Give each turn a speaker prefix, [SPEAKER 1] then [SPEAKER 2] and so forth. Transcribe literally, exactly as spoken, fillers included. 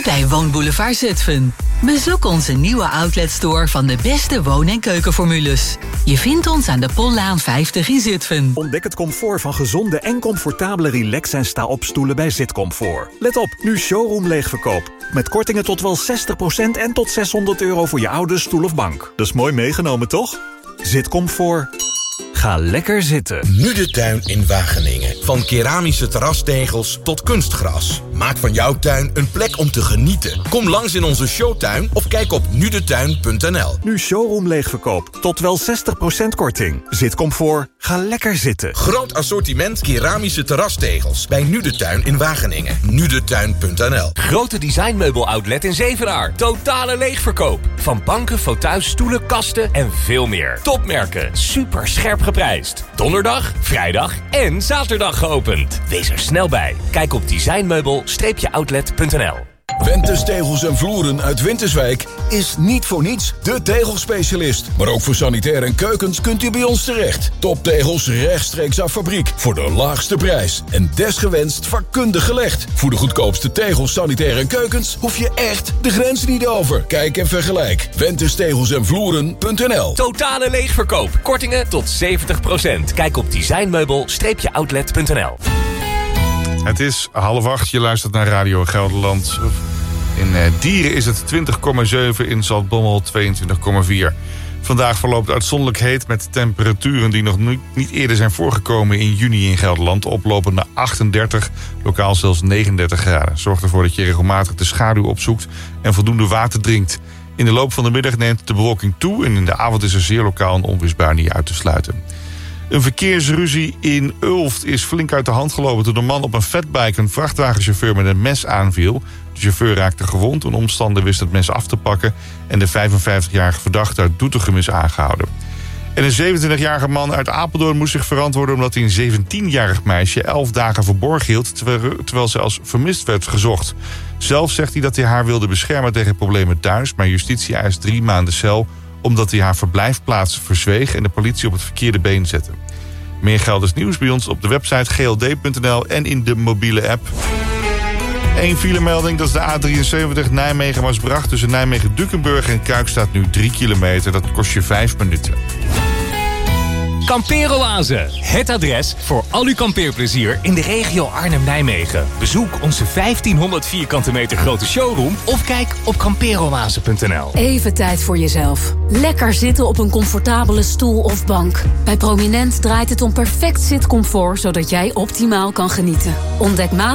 [SPEAKER 1] bij Woonboulevard Zutphen. Bezoek onze nieuwe outletstore van de beste woon- en keukenformules. Je vindt ons aan de Pollaan vijftig in Zutphen.
[SPEAKER 2] Ontdek het comfort van gezonde en comfortabele relax- en sta-opstoelen bij Zitcomfort. Let op, nu showroom leegverkoop. Met kortingen tot wel zestig procent en tot zeshonderd euro voor je oude stoel of bank. Dat is mooi meegenomen, toch? Zitcomfort. Ga lekker zitten.
[SPEAKER 3] Nu de tuin in Wageningen. Van keramische terrastegels tot kunstgras. Maak van jouw tuin een plek om te genieten. Kom langs in onze showtuin of kijk op nudetuin punt n l.
[SPEAKER 2] Nu showroom leegverkoop. Tot wel zestig procent korting. Zitcomfort. Ga lekker zitten.
[SPEAKER 3] Groot assortiment keramische terrastegels. Bij Nu de Tuin in Wageningen. nudetuin punt n l.
[SPEAKER 4] Grote designmeubel-outlet in Zevenaar. Totale leegverkoop. Van banken, fauteuils, stoelen, kasten en veel meer. Topmerken. Super scherp geprijsd. Donderdag, vrijdag en zaterdag geopend. Wees er snel bij. Kijk op designmeubel outlet punt n l.
[SPEAKER 5] Wentes Tegels en Vloeren uit Winterswijk is niet voor niets de tegelspecialist. Maar ook voor sanitair en keukens kunt u bij ons terecht. Toptegels rechtstreeks af fabriek voor de laagste prijs. En desgewenst vakkundig gelegd. Voor de goedkoopste tegels, sanitair en keukens hoef je echt de grens niet over. Kijk en vergelijk. Wentes Tegels en Vloeren punt n l.
[SPEAKER 4] Totale leegverkoop. Kortingen tot zeventig procent. Kijk op designmeubel outlet punt n l.
[SPEAKER 6] Het is half acht, je luistert naar Radio Gelderland. In uh, Dieren is het twintig komma zeven, in Zaltbommel tweeëntwintig komma vier. Vandaag verloopt uitzonderlijk heet met temperaturen die nog niet, niet eerder zijn voorgekomen in juni in Gelderland. Oplopen naar achtendertig, lokaal zelfs negenendertig graden. Zorg ervoor dat je regelmatig de schaduw opzoekt en voldoende water drinkt. In de loop van de middag neemt de bewolking toe en in de avond is er zeer lokaal een onweersbui niet uit te sluiten. Een verkeersruzie in Ulft is flink uit de hand gelopen toen een man op een fatbike een vrachtwagenchauffeur met een mes aanviel. De chauffeur raakte gewond, een omstander wist het mes af te pakken en de vijfenvijftigjarige verdachte uit Doetinchem is aangehouden. En een zevenentwintigjarige man uit Apeldoorn moest zich verantwoorden omdat hij een zeventienjarig meisje elf dagen verborgen hield terwijl, terwijl ze als vermist werd gezocht. Zelf zegt hij dat hij haar wilde beschermen tegen problemen thuis, maar justitie eist drie maanden cel omdat hij haar verblijfplaats verzweeg en de politie op het verkeerde been zette. Meer Gelders nieuws bij ons op de website g l d punt n l en in de mobiele app. Eén filemelding, dat is de A drieënzeventig Nijmegen-Maasbracht. Tussen Nijmegen-Dukenburg en Kuik staat nu drie kilometer. Dat kost je vijf minuten.
[SPEAKER 4] Kampeeroase, het adres voor al uw kampeerplezier in de regio Arnhem-Nijmegen. Bezoek onze vijftienhonderd vierkante meter grote showroom of kijk op kampeeroase punt n l.
[SPEAKER 7] Even tijd voor jezelf. Lekker zitten op een comfortabele stoel of bank. Bij Prominent draait het om perfect zitcomfort, zodat jij optimaal kan genieten. Ontdek